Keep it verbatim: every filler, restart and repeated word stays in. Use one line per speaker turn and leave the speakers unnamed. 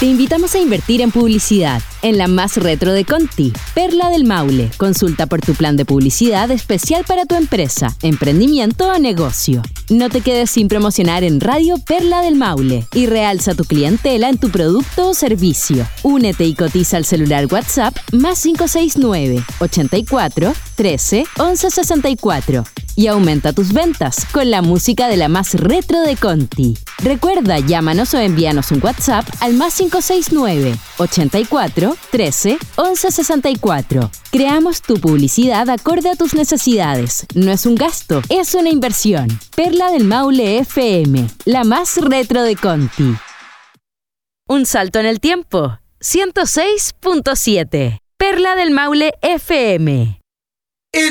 Te invitamos a invertir en publicidad en la más retro de Conti, Perla del Maule. Consulta por tu plan de publicidad especial para tu empresa, emprendimiento o negocio. No te quedes sin promocionar en Radio Perla del Maule y realza tu clientela en tu producto o servicio. Únete y cotiza al celular WhatsApp más cinco seis nueve, ochenta y cuatro, trece, once sesenta y cuatro y aumenta tus ventas con la música de la más retro de Conti. Recuerda, llámanos o envíanos un WhatsApp al más cinco seis nueve, ochenta y cuatro, trece, once sesenta y cuatro. Creamos tu publicidad acorde a tus necesidades. No es un gasto, es una inversión. Perla del Maule F M, la más retro de Conti. Un salto en el tiempo. ciento seis punto siete. Perla del Maule F M.